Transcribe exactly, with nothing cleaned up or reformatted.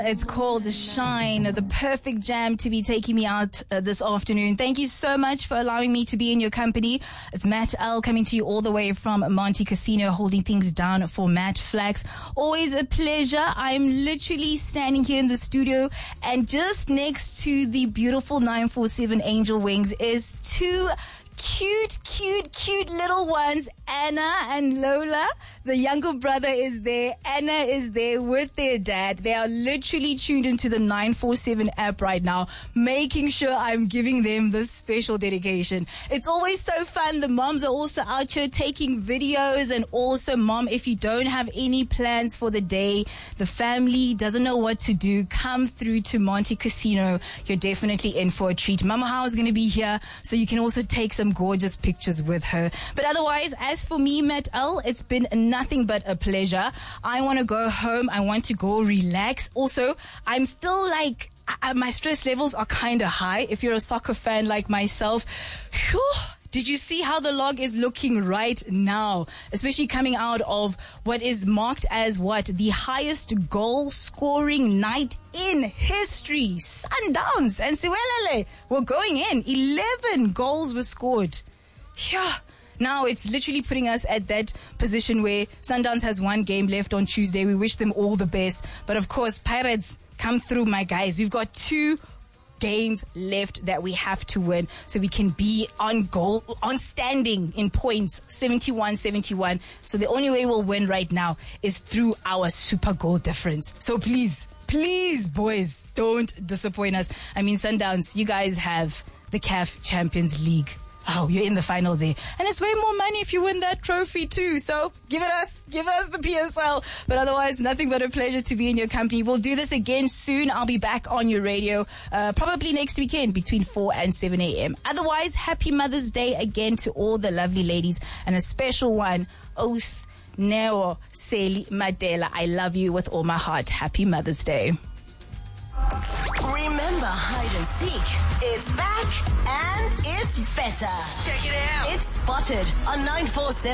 It's called Shine, the perfect jam to be taking me out uh, this afternoon. Thank you so much for allowing me to be in your company. It's Matt L coming to you all the way from Monte Casino, holding things down for Matt Flax. Always a pleasure. I'm literally standing here in the studio, and just next to the beautiful nine four seven Angel Wings is two cute, cute, cute little ones, Anna and Lola. The younger brother is there. Anna is there with their dad. They are literally tuned into the nine four seven app right now, making sure I'm giving them this special dedication. It's always so fun. The moms are also out here taking videos, and also, mom, if you don't have any plans for the day, the family doesn't know what to do, come through to Monte Casino. You're definitely in for a treat. Mama How is going to be here, so you can also take some gorgeous pictures with her. But otherwise, as for me, Matt L, it's been nothing but a pleasure. I want to go home. I want to go relax. Also, I'm still like, I, my stress levels are kind of high. If you're a soccer fan like myself, whew, did you see how the log is looking right now? Especially coming out of what is marked as what? The highest goal scoring night in history. Sundowns and Siwelele were going in. eleven goals were scored. Yeah. Now it's literally putting us at that position where Sundowns has one game left on Tuesday. We wish them all the best. But of course, Pirates, come through, my guys. We've got two games left that we have to win so we can be on goal, on standing in points, seventy-one seventy-one. So the only way we'll win right now is through our super goal difference. So please, please, boys, don't disappoint us. I mean, Sundowns, you guys have the C A F Champions League. Oh, you're in the final there. And it's way more money if you win that trophy too. So give it us, give us the P S L. But otherwise, nothing but a pleasure to be in your company. We'll do this again soon. I'll be back on your radio, uh, probably next weekend between four and seven a.m. Otherwise, happy Mother's Day again to all the lovely ladies, and a special one, Os Neo Seli Madela. I love you with all my heart. Happy Mother's Day. Remember Hide and Seek? It's back and it's better. Check it out. It's Spotted on nine four seven.